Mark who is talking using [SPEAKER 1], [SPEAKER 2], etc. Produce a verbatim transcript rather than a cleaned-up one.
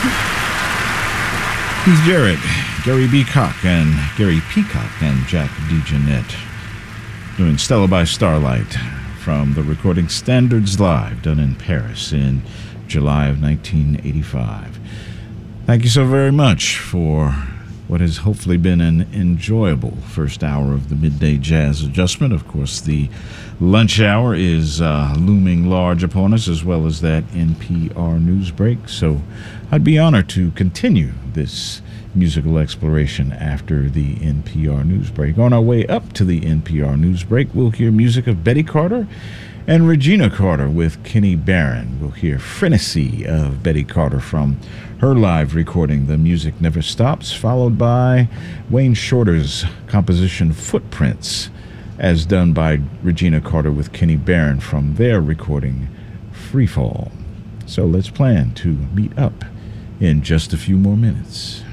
[SPEAKER 1] Keith Jarrett, Gary Peacock, and Gary Peacock and Jack DeJohnette doing Stella by Starlight from the recording Standards Live done in Paris in July of nineteen eighty-five. Thank you so very much for what has hopefully been an enjoyable first hour of the Midday Jazz Adjustment. Of course, the lunch hour is uh, looming large upon us, as well as that N P R news break. So I'd be honored to continue this musical exploration after the N P R news break. On our way up to the N P R news break, we'll hear music of Betty Carter and Regina Carter with Kenny Barron. We'll hear Frenesy of Betty Carter from her live recording The Music Never Stops, followed by Wayne Shorter's composition Footprints, as done by Regina Carter with Kenny Barron from their recording Freefall. So let's plan to meet up in just a few more minutes.